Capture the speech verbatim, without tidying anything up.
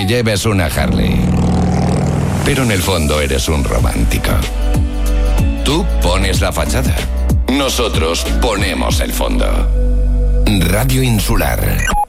lleves una Harley. Pero en el fondo eres un romántico. Tú pones la fachada. Nosotros ponemos el fondo. Radio Insular.